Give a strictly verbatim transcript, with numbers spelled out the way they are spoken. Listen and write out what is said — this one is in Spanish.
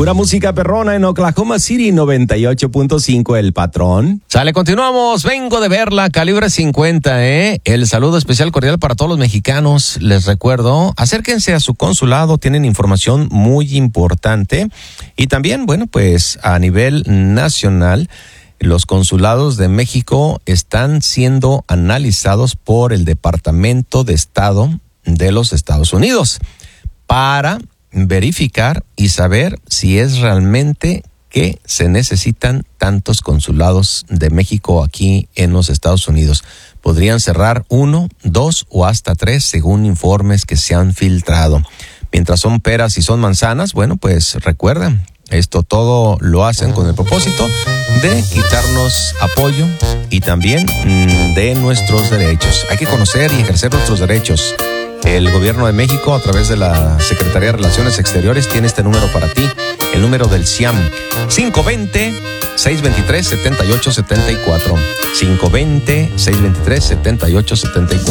Pura música perrona en Oklahoma City, noventa y ocho punto cinco, El Patrón. Sale, continuamos. Vengo de verla, calibre cincuenta, ¿eh? El saludo especial cordial para todos los mexicanos. Les recuerdo, acérquense a su consulado, tienen información muy importante. Y también, bueno, pues a nivel nacional, los consulados de México están siendo analizados por el Departamento de Estado de los Estados Unidos para verificar y saber si es realmente que se necesitan tantos consulados de México aquí en los Estados Unidos. Podrían cerrar uno, dos o hasta tres según informes que se han filtrado. Mientras son peras y son manzanas, bueno, pues recuerden, esto todo lo hacen con el propósito de quitarnos apoyo y también mmm, de nuestros derechos. Hay que conocer y ejercer nuestros derechos. El gobierno de México, a través de la Secretaría de Relaciones Exteriores, tiene este número para ti, el número del C I A M, cinco dos cero, seis dos tres, siete ocho siete cuatro, cinco dos cero, seis dos tres, siete ocho siete cuatro.